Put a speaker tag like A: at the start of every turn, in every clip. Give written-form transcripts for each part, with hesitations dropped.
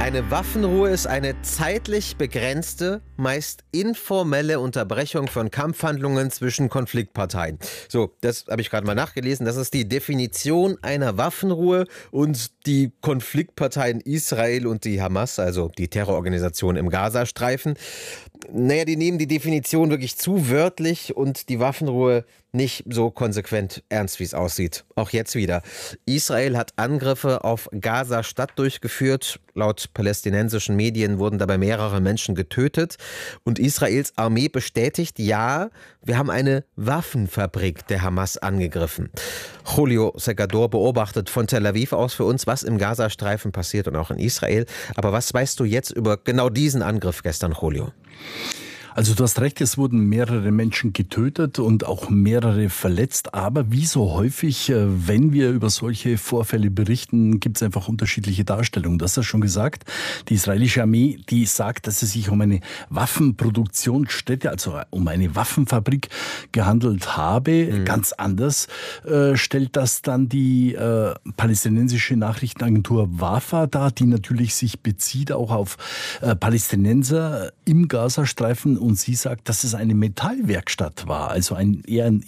A: Eine Waffenruhe ist eine zeitlich begrenzte, meist informelle Unterbrechung von Kampfhandlungen zwischen Konfliktparteien. So, das habe ich gerade mal nachgelesen. Das ist die Definition einer Waffenruhe, und die Konfliktparteien Israel und die Hamas, also die Terrororganisation im Gazastreifen, die nehmen die Definition wirklich zu wörtlich und die Waffenruhe nicht so konsequent ernst, wie es aussieht. Auch jetzt wieder. Israel hat Angriffe auf Gaza-Stadt durchgeführt. Laut palästinensischen Medien wurden dabei mehrere Menschen getötet. Und Israels Armee bestätigt, ja, wir haben eine Waffenfabrik der Hamas angegriffen. Julio Segador beobachtet von Tel Aviv aus für uns, was im Gazastreifen passiert und auch in Israel. Aber was weißt du jetzt über genau diesen Angriff gestern, Julio?
B: Also du hast recht, es wurden mehrere Menschen getötet und auch mehrere verletzt. Aber wie so häufig, wenn wir über solche Vorfälle berichten, gibt es einfach unterschiedliche Darstellungen. Du hast ja schon gesagt, die israelische Armee, die sagt, dass es sich um eine Waffenproduktionsstätte, also um eine Waffenfabrik gehandelt habe. Ganz anders stellt das dann die palästinensische Nachrichtenagentur Wafa dar, die natürlich sich bezieht auch auf Palästinenser im Gazastreifen. Und sie sagt, dass es eine Metallwerkstatt war, also eher ein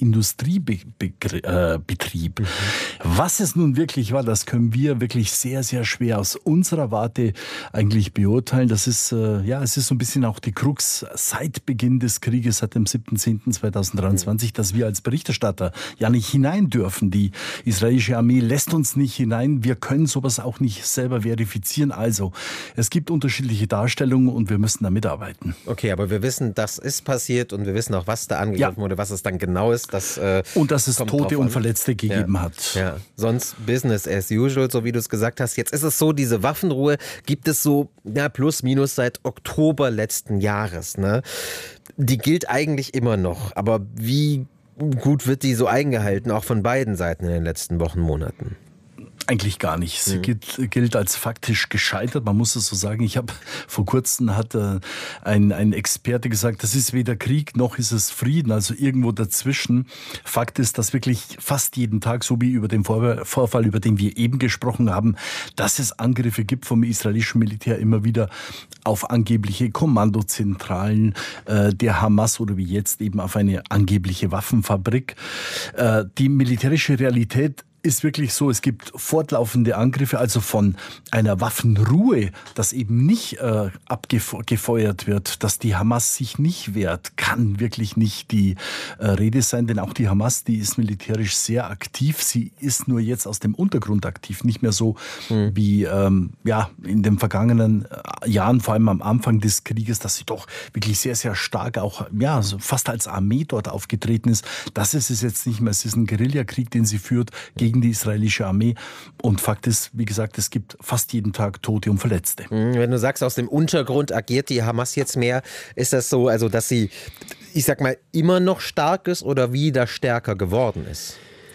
B: Industriebetrieb. Was es nun wirklich war, das können wir wirklich sehr, sehr schwer aus unserer Warte eigentlich beurteilen. Das ist, es ist so ein bisschen auch die Krux seit Beginn des Krieges, seit dem 7.10.2023, dass wir als Berichterstatter ja nicht hinein dürfen. Die israelische Armee lässt uns nicht hinein. Wir können sowas auch nicht selber verifizieren. Also, es gibt unterschiedliche Darstellungen und wir müssen da mitarbeiten.
A: Okay, aber wir wissen, das ist passiert und wir wissen auch, was da angegriffen wurde, was es dann genau ist.
B: Und dass es Tote und Verletzte gegeben hat.
A: Ja. Sonst Business as usual, so wie du es gesagt hast. Jetzt ist es so, diese Waffenruhe gibt es so plus minus seit Oktober letzten Jahres. Ne? Die gilt eigentlich immer noch. Aber wie gut wird die so eingehalten, auch von beiden Seiten in den letzten Wochen, Monaten?
B: Eigentlich gar nicht. Sie gilt als faktisch gescheitert. Man muss es so sagen. Vor kurzem hat ein Experte gesagt, das ist weder Krieg noch ist es Frieden. Also irgendwo dazwischen. Fakt ist, dass wirklich fast jeden Tag, so wie über den Vorfall, über den wir eben gesprochen haben, dass es Angriffe gibt vom israelischen Militär immer wieder auf angebliche Kommandozentralen der Hamas oder wie jetzt eben auf eine angebliche Waffenfabrik. Die militärische Realität ist wirklich so, es gibt fortlaufende Angriffe, also von einer Waffenruhe, dass eben nicht abgefeuert wird, dass die Hamas sich nicht wehrt, kann wirklich nicht die Rede sein, denn auch die Hamas, die ist militärisch sehr aktiv, sie ist nur jetzt aus dem Untergrund aktiv, nicht mehr so wie in den vergangenen Jahren, vor allem am Anfang des Krieges, dass sie doch wirklich sehr, sehr stark auch, so fast als Armee dort aufgetreten ist. Das ist es jetzt nicht mehr, es ist ein Guerillakrieg, den sie führt gegen die israelische Armee. Und Fakt ist, wie gesagt, es gibt fast jeden Tag Tote und Verletzte.
A: Wenn du sagst, aus dem Untergrund agiert die Hamas jetzt mehr, ist das so, also dass sie, ich sag mal, immer noch stark ist oder wieder stärker geworden ist?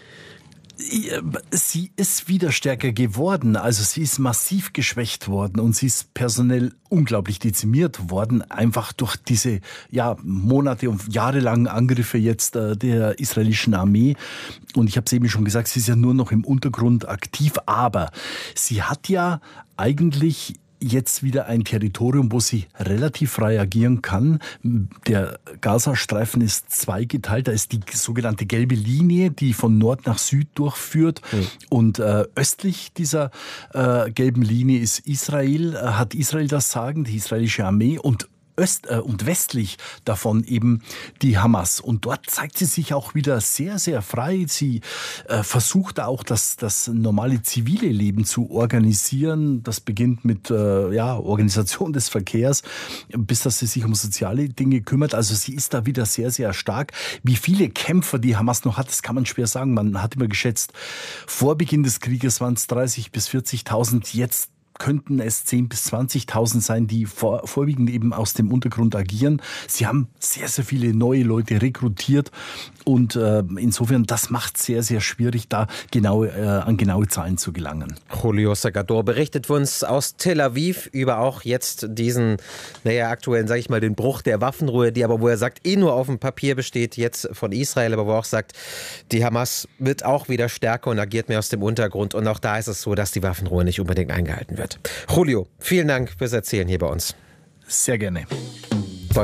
B: Sie ist wieder stärker geworden, also sie ist massiv geschwächt worden und sie ist personell unglaublich dezimiert worden, einfach durch diese Monate und jahrelangen Angriffe jetzt der israelischen Armee. Und ich habe es eben schon gesagt, sie ist ja nur noch im Untergrund aktiv, aber sie hat ja eigentlich jetzt wieder ein Territorium, wo sie relativ frei agieren kann. Der Gazastreifen ist zweigeteilt. Da ist die sogenannte gelbe Linie, die von Nord nach Süd durchführt. Und östlich dieser gelben Linie ist Israel, hat Israel das Sagen, die israelische Armee, und westlich davon eben die Hamas. Und dort zeigt sie sich auch wieder sehr, sehr frei. Sie versucht auch, das normale zivile Leben zu organisieren. Das beginnt mit Organisation des Verkehrs, bis dass sie sich um soziale Dinge kümmert. Also sie ist da wieder sehr, sehr stark. Wie viele Kämpfer die Hamas noch hat, das kann man schwer sagen. Man hat immer geschätzt, vor Beginn des Krieges waren es 30.000 bis 40.000. Jetzt könnten es 10.000 bis 20.000 sein, die vorwiegend eben aus dem Untergrund agieren. Sie haben sehr, sehr viele neue Leute rekrutiert und insofern, das macht es sehr, sehr schwierig, da an genaue Zahlen zu gelangen.
A: Julio Segador berichtet für uns aus Tel Aviv über auch jetzt diesen, aktuellen, sage ich mal, den Bruch der Waffenruhe, die aber, wo er sagt, nur auf dem Papier besteht, jetzt von Israel, aber wo er auch sagt, die Hamas wird auch wieder stärker und agiert mehr aus dem Untergrund. Und auch da ist es so, dass die Waffenruhe nicht unbedingt eingehalten wird. wird. Julio, vielen Dank fürs Erzählen hier bei uns.
B: Sehr gerne.